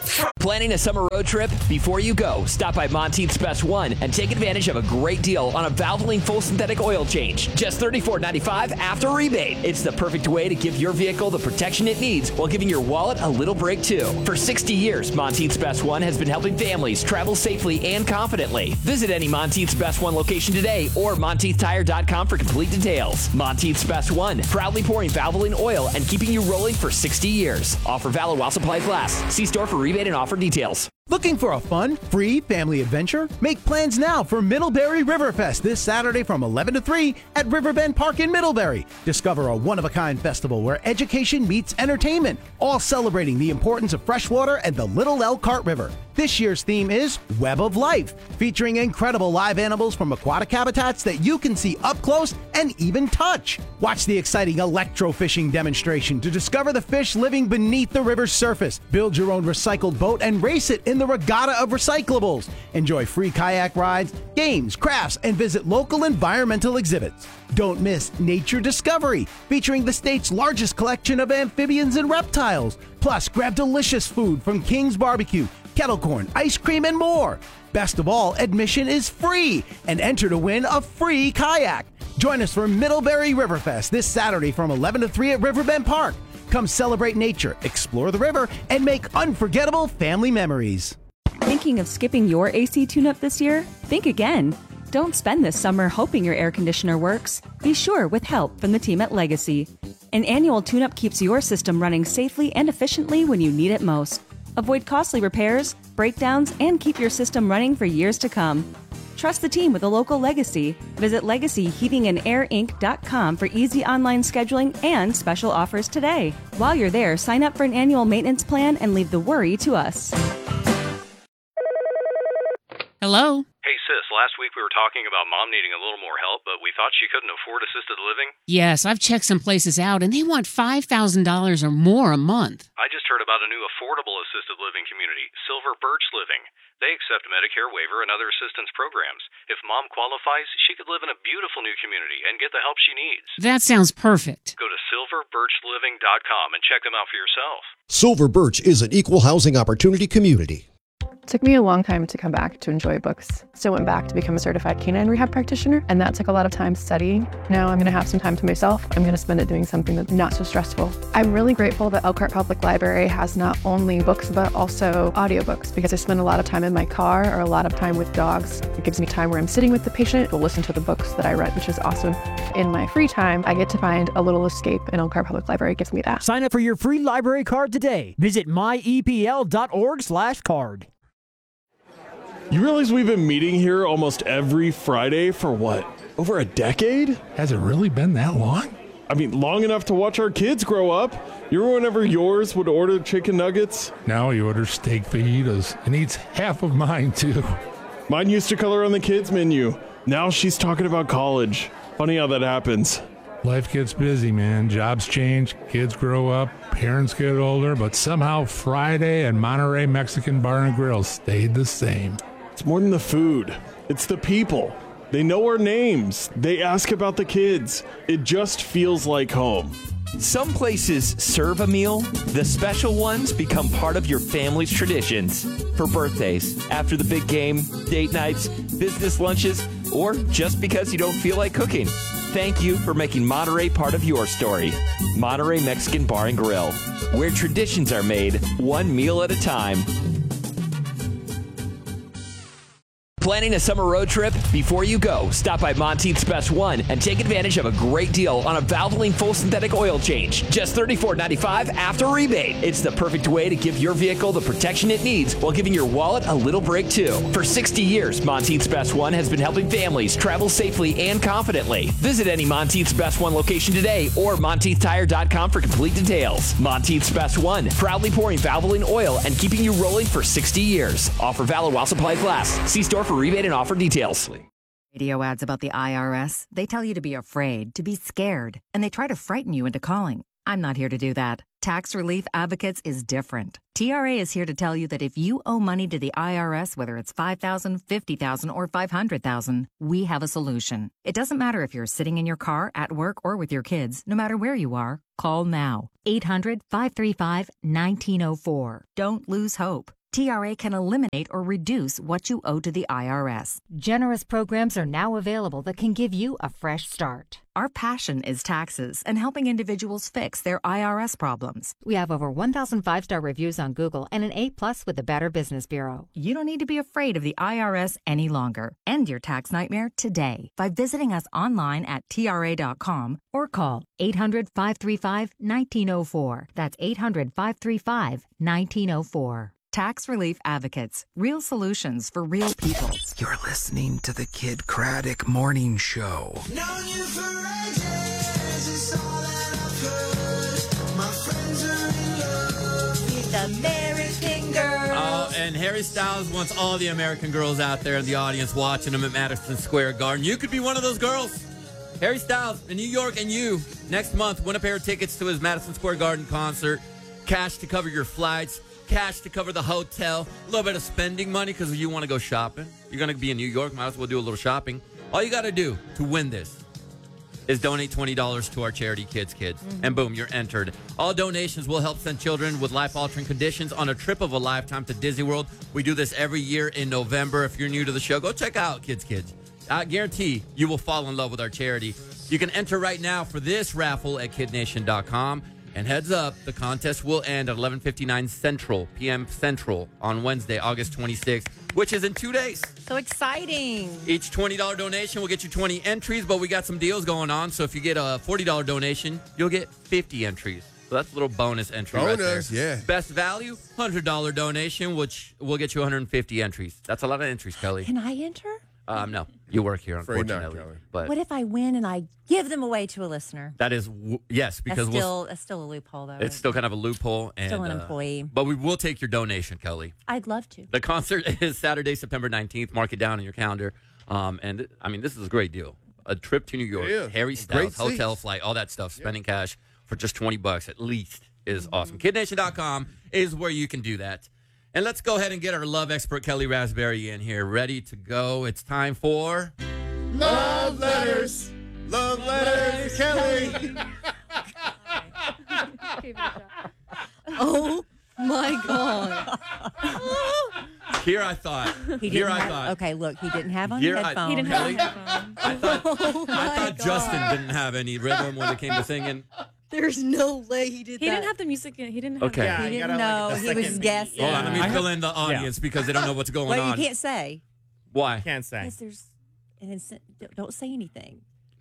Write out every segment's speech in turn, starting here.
Planning a summer road trip? Before you go, stop by Monteith's Best One and take advantage of a great deal on a Valvoline full synthetic oil change. Just $34.95 after rebate. It's the perfect way to give your vehicle the protection it needs while giving your wallet a little break too. For 60 years, Monteith's Best One has been helping families travel safely and confidently. Visit any Monteith's Best One location today or MonteithTire.com for complete details. Monteith's Best One, proudly pouring Valvoline oil and keeping you rolling for 60 years. Offer valid while supplies last. See store for rebate and offer details. Looking for a fun, free family adventure? Make plans now for Middlebury Riverfest this Saturday from 11 to 3 at Riverbend Park in Middlebury. Discover a one-of-a-kind festival where education meets entertainment, all celebrating the importance of freshwater and the Little Elkhart River. This year's theme is Web of Life, featuring incredible live animals from aquatic habitats that you can see up close and even touch. Watch the exciting electrofishing demonstration to discover the fish living beneath the river's surface. Build your own recycled boat and race it in the Regatta of Recyclables. Enjoy free kayak rides, games, crafts, and visit local environmental exhibits. Don't miss Nature Discovery, featuring the state's largest collection of amphibians and reptiles. Plus, grab delicious food from King's Barbecue, kettle corn, ice cream, and more. Best of all, admission is free and enter to win a free kayak. Join us for Middlebury Riverfest this Saturday from 11 to 3 at Riverbend Park. Come celebrate nature, explore the river, and make unforgettable family memories. Thinking of skipping your AC tune-up this year? Think again. Don't spend this summer hoping your air conditioner works. Be sure with help from the team at Legacy. An annual tune-up keeps your system running safely and efficiently when you need it most. Avoid costly repairs, breakdowns, and keep your system running for years to come. Trust the team with a local Legacy. Visit LegacyHeatingandAirInc.com for easy online scheduling and special offers today. While you're there, sign up for an annual maintenance plan and leave the worry to us. Hello? Hey sis, last week we were talking about mom needing a little more help, but we thought she couldn't afford assisted living. Yes, I've checked some places out, and they want $5,000 or more a month. I just heard about a new affordable assisted living community, Silver Birch Living. They accept Medicare waiver and other assistance programs. If mom qualifies, she could live in a beautiful new community and get the help she needs. That sounds perfect. Go to silverbirchliving.com and check them out for yourself. Silver Birch is an equal housing opportunity community. It took me a long time to come back to enjoy books. So I went back to become a certified canine rehab practitioner, and that took a lot of time studying. Now I'm going to have some time to myself. I'm going to spend it doing something that's not so stressful. I'm really grateful that Elkhart Public Library has not only books, but also audiobooks, because I spend a lot of time in my car or a lot of time with dogs. It gives me time where I'm sitting with the patient to listen to the books that I read, which is awesome. In my free time, I get to find a little escape, and Elkhart Public Library gives me that. Sign up for your free library card today. Visit myepl.org/card. You realize we've been meeting here almost every Friday for what, over a decade? Has it really been that long? I mean, long enough to watch our kids grow up. You remember whenever yours would order chicken nuggets? Now he orders steak fajitas and eats half of mine, too. Mine used to color on the kids' menu. Now she's talking about college. Funny how that happens. Life gets busy, man. Jobs change, kids grow up, parents get older, but somehow Friday and Monterey Mexican Bar and Grill stayed the same. It's more than the food. It's the people. They know our names. They ask about the kids. It just feels like home. Some places serve a meal. The special ones become part of your family's traditions. For birthdays, after the big game, date nights, business lunches, or just because you don't feel like cooking. Thank you for making Monterey part of your story. Monterey Mexican Bar and Grill, where traditions are made one meal at a time. Planning a summer road trip? Before you go, stop by Monteith's Best One and take advantage of a great deal on a Valvoline full synthetic oil change. Just $34.95 after rebate. It's the perfect way to give your vehicle the protection it needs while giving your wallet a little break too. For 60 years, Monteith's Best One has been helping families travel safely and confidently. Visit any Monteith's Best One location today or MonteithTire.com for complete details. Monteith's Best One, proudly pouring Valvoline oil and keeping you rolling for 60 years. Offer valid while supplies last. See store for rebate and offer details. Radio ads about the IRS, they tell you to be afraid, to be scared, and they try to frighten you into calling. I'm not here to do that. Tax Relief Advocates is different. TRA is here to tell you that if you owe money to the IRS, whether it's $5,000, $50,000, or $500,000, we have a solution. It doesn't matter if you're sitting in your car, at work, or with your kids. No matter where you are, call now. 800-535-1904. Don't lose hope. TRA can eliminate or reduce what you owe to the IRS. Generous programs are now available that can give you a fresh start. Our passion is taxes and helping individuals fix their IRS problems. We have over 1,000 5-star reviews on Google and an A+ with the Better Business Bureau. You don't need to be afraid of the IRS any longer. End your tax nightmare today by visiting us online at TRA.com or call 800-535-1904. That's 800-535-1904. Tax Relief Advocates. Real solutions for real people. You're listening to the Kid Craddock Morning Show. Known you for ages, it's all that I've heard. My friends are in love with American girls. Oh, and Harry Styles wants all the American girls out there in the audience watching him at Madison Square Garden. You could be one of those girls. Harry Styles in New York, and you, next month, win a pair of tickets to his Madison Square Garden concert. Cash to cover your flights. Cash to cover the hotel, a little bit of spending money because you want to go shopping. You're going to be in New York, might as well do a little shopping. All you got to do to win this is donate $20 to our charity, Kids. And boom, you're entered. All donations will help send children with life-altering conditions on a trip of a lifetime to Disney World. We do this every year in November. If you're new to the show, go check out Kids. I guarantee you will fall in love with our charity. You can enter right now for this raffle at kidnation.com. And heads up, the contest will end at 11:59 p.m. Central on Wednesday, August 26th, which is in 2 days. So exciting. Each $20 donation will get you 20 entries, but we got some deals going on. So if you get a $40 donation, you'll get 50 entries. So that's a little bonus entry right there. Yeah. Best value, $100 donation, which will get you 150 entries. That's a lot of entries, Kelly. Can I enter? No, you work here, unfortunately. But what if I win and I give them away to a listener? that is, yes, because That's still a loophole, though. it's still kind of a loophole. And, Still an employee. But we will take your donation, Kelly. I'd love to. The concert is Saturday, September 19th. Mark it down in your calendar. And, I mean, this is a great deal. A trip to New York, Yeah. Harry Styles, hotel flight, all that stuff, spending cash for just $20 at least is awesome. KidNation.com is where you can do that. And let's go ahead and get our love expert, Kelly Raspberry, in here, ready to go. It's time for... Love letters. Love letters, Kelly. Oh, my God. Here I thought. Okay, look, he didn't have on Here I- headphones. He didn't have headphones. I thought Justin didn't have any rhythm when it came to singing. There's no way he did He didn't have the music. He didn't have Okay. it. He didn't know. He was guessing. Hold on, let me fill in the audience because they don't know what's going Well, on. you can't say. Why? Can't say. Because don't say anything.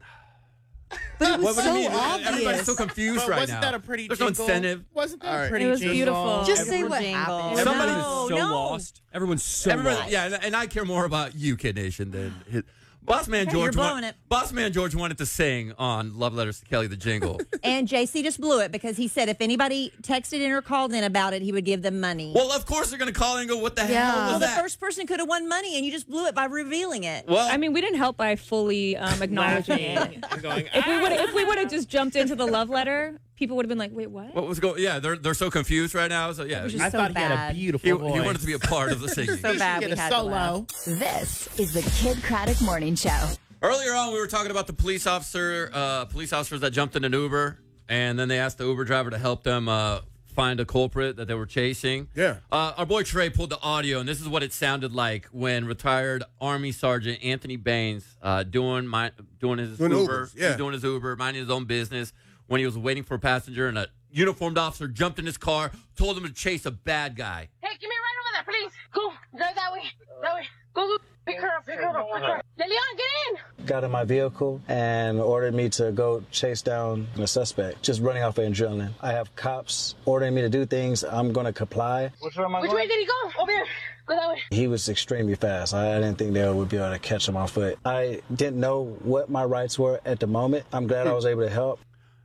But it was What do you so mean? obvious. Everybody's so confused But right wasn't now. that a pretty There's no jingle? incentive. Wasn't that All a right. pretty It was jingle? beautiful. Just say Everyone what jingle. happened. Somebody- No, so no. lost. Everyone's so Everybody, lost. yeah, and I care more about you, Kid Nation, than his. Boss Man Okay, you're George. blowing it. Boss Man George wanted to sing on Love Letters to Kelly, the jingle. And JC just blew it because he said if anybody texted in or called in about it, he would give them money. Well, of course they're going to call in and go, what the hell Well, was the that? first person could have won money, and you just blew it by revealing it. Well, I mean, we didn't help by fully acknowledging it. If we would have just jumped into the love letter, people would have been like, "Wait, what?" what was going? Yeah, they're so confused right now. So yeah, was he, just I so thought he had a bad. beautiful voice. he wanted to be a part of the singing. So bad Get we a had to laugh. solo. This is the Kid Craddock Morning Show. Earlier on, we were talking about the police officers that jumped in an Uber, and then they asked the Uber driver to help them find a culprit that they were chasing. Yeah. Our boy Trey pulled the audio, and this is what it sounded like when retired Army Sergeant Anthony Baines doing his Uber. Ubers, yeah. He was doing his Uber, minding his own business, when he was waiting for a passenger, and a uniformed officer jumped in his car, told him to chase a bad guy. Hey, give me a ride over there, please. Go, drive that way. That way. Go. Pick her up. De Leon, get in. Got in my vehicle and ordered me to go chase down the suspect, just running off of adrenaline. I have cops ordering me to do things. I'm going to comply. Which way did he go? Over there. Go that way. He was extremely fast. I didn't think they would be able to catch him on foot. I didn't know what my rights were at the moment. I'm glad I was able to help.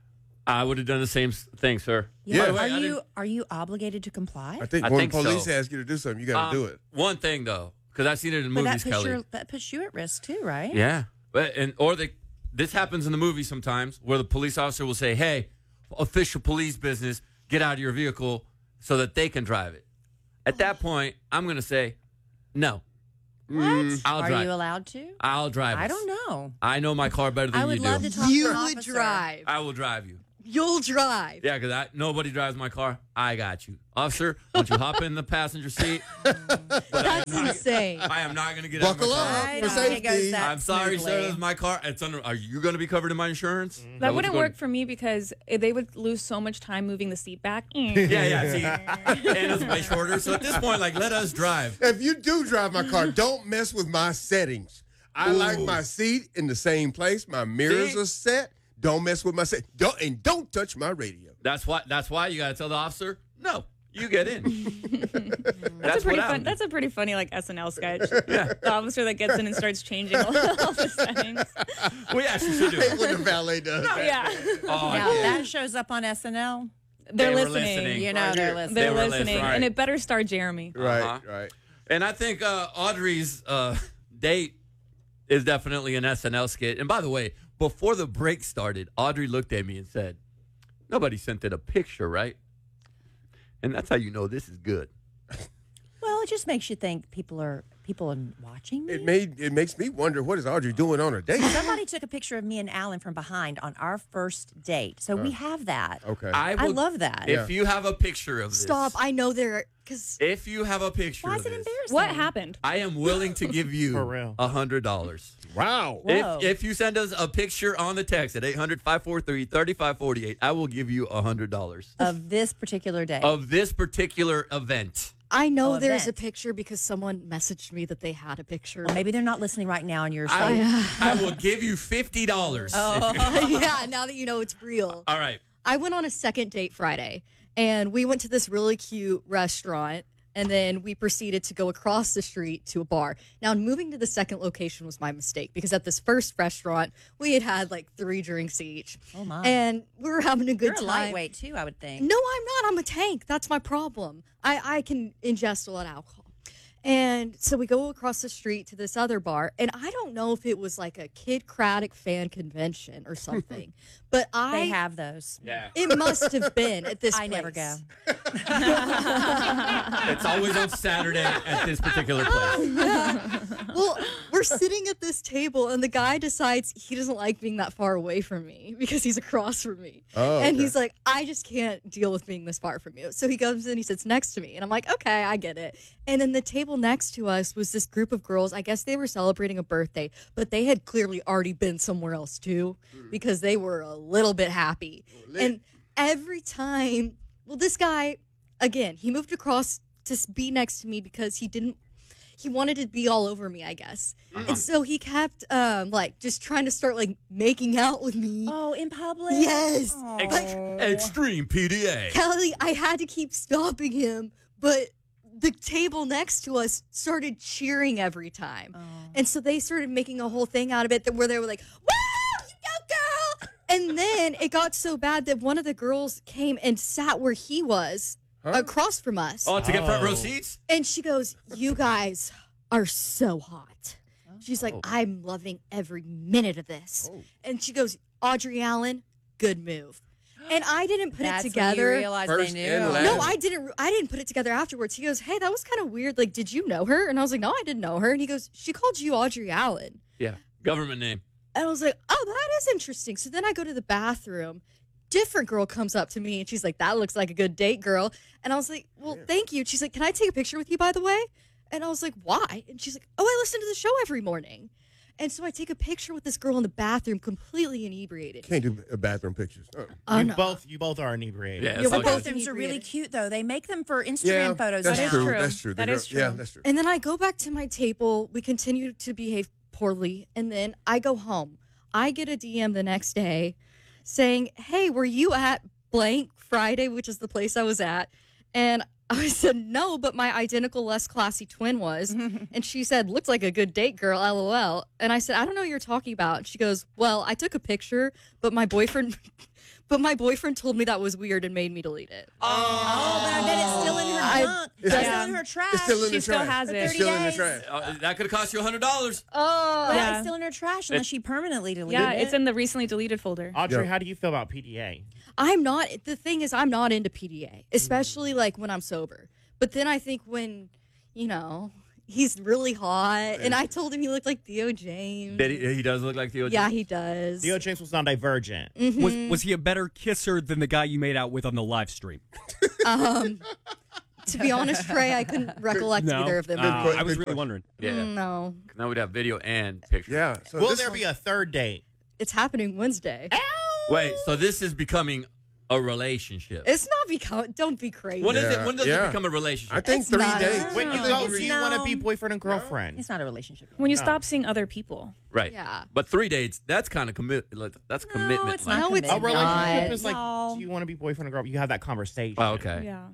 I would have done the same thing, sir. Yeah. By the way, Are you obligated to comply? I think I when think the police so. ask you to do something, you got to do it. One thing, though, because I've seen it in But movies, Kelly. that puts you at risk too, right? Yeah, this happens in the movie sometimes, where the police officer will say, "Hey, official police business. get out of your vehicle so that they can drive it. At that point, I'm going to say, no. What? I'll Are drive. you allowed to? I'll drive. I us. don't know. I know my car better than I you would do. love to talk to You an would officer. drive. I will drive you. You'll drive. Yeah, because nobody drives my car. I got you. Officer, why don't you hop in the passenger seat? That's insane. I am not going to get out of my Buckle car. up I for don't think it goes safety. that I'm sorry, sir. smoothly. This is my car. It's under. Are you going to be covered in my insurance? That wouldn't work for me because they would lose so much time moving the seat back. Yeah. See, and it's way shorter. So at this point, like, let us drive. If you do drive my car, don't mess with my settings. I like my seat in the same place. My mirrors are set. Don't mess with my set. Don't touch my radio. That's why you got to tell the officer, no, you get in. That's a pretty funny like SNL sketch. Yeah. The officer that gets in and starts changing all the settings. We actually should do Hey, it. when the valet does that. Yeah. Oh, Now that shows up on SNL. They're They were listening. listening. You know Right they're here. listening. They're They were listening. listening, right. And it better star Jeremy. Right, right. And I think Audrey's date is definitely an SNL skit. And by the way, before the break started, Audrey looked at me and said, nobody sent it a picture, right? And that's how you know this is good. Well, it just makes you think people are watching me. It makes me wonder, what is Audrey doing on her date? Somebody took a picture of me and Alan from behind on our first date, so we have that. Okay. I love that. If you have a picture of this. Stop. I know there because If you have a picture Why of is it this, embarrassing? What happened? I am willing to give you For real. $100. Wow. Whoa. If you send us a picture on the text at 800-543-3548, I will give you $100 Of this particular day. of this particular event. I know Oh, there's a event. picture because someone messaged me that they had a picture. Well, maybe they're not listening right now and you're saying, I will give you $50. Yeah, now that you know it's real. All right. I went on a second date Friday, and we went to this really cute restaurant, and then we proceeded to go across the street to a bar. Now, moving to the second location was my mistake, because at this first restaurant, we had like 3 drinks each. Oh, my. And we were having a good You're a time. lightweight, too, I would think. No, I'm not. I'm a tank. That's my problem. I can ingest a lot of alcohol. And so we go across the street to this other bar, and I don't know if it was like a Kid Craddock fan convention or something, but They have those. Yeah. it must have been at this I place. never go. It's always on Saturday at this particular place. Well, we're sitting at this table, and the guy decides he doesn't like being that far away from me because he's across from me. Oh, And okay. he's like, I just can't deal with being this far from you. So he comes in, he sits next to me, and I'm like, okay, I get it. And then the table next to us was this group of girls. I guess they were celebrating a birthday, but they had clearly already been somewhere else too because they were a little bit happy. And every time, well, this guy, again, he moved across to be next to me because he wanted to be all over me, I guess. And so he kept like just trying to start like making out with me. Oh, in public? Yes. Extreme PDA. Kelly, I had to keep stopping him, but the table next to us started cheering every time. And so they started making a whole thing out of it where they were like, "Woo, you go, girl!" And then it got so bad that one of the girls came and sat where he was across from us. Oh, to get front row seats? And she goes, "You guys are so hot." She's like, "I'm loving every minute of this." And she goes, "Audrey Allen, good move." And I didn't put That's it together. when you realized First they and knew. last. No, I didn't put it together afterwards. He goes, "Hey, that was kind of weird. Like, did you know her?" And I was like, "No, I didn't know her." And he goes, "She called you Audrey Allen." Yeah. Government name. And I was like, "Oh, that is interesting." So then I go to the bathroom. Different girl comes up to me and she's like, "That looks like a good date, girl." And I was like, "Well, thank you." She's like, "Can I take a picture with you, by the way?" And I was like, "Why?" And she's like, "Oh, I listen to the show every morning." And so I take a picture with this girl in the bathroom, completely inebriated. Can't do bathroom pictures. Oh, you no. both are inebriated. Yeah, Your it's all good. bathrooms are really cute, though. They make them for Instagram Yeah, photos that's now. true. true. That's true. That is true. Yeah, that's true. And then I go back to my table. We continue to behave poorly. And then I go home. I get a DM the next day saying, "Hey, were you at blank Friday," which is the place I was at? And I said, "No, but my identical, less classy twin was." And she said, "Looks like a good date, girl, LOL." And I said, "I don't know what you're talking about." And she goes, "Well, I took a picture, but my boyfriend told me that was weird and made me delete it." Oh, but I bet it's still in her junk. It's still in her trash. It's still in She the still trash. has it. It's 30 still in the days. trash. That could have cost you $100. Oh. Well, Yeah. it's still in her trash unless she permanently deleted Yeah, it. it's in the recently deleted folder. Audrey, Yeah. how do you feel about PDA? I'm not. The thing is, I'm not into PDA, especially like when I'm sober. But then I think when, he's really hot, and I told him he looked like Theo James. He does look like Theo James? Yeah, he does. Theo James was on Divergent. Mhm. Was he a better kisser than the guy you made out with on the live stream? To be honest, Trey, I couldn't recollect either of them. I was really wondering. Yeah. No. Now we'd have video and picture. Yeah. So Will there be a third date? It's happening Wednesday. Wait, so this is becoming a relationship. It's not becoming. Don't be crazy. When is it? When does it become a relationship? I think 3 days. When you go, do you want to be boyfriend and girlfriend? It's not a relationship. When you stop seeing other people. Right. Yeah. But 3 dates, that's kind of that's commitment. it's not A relationship not. is like, do you want to be boyfriend and girl? You have that conversation. Oh, okay. Yeah.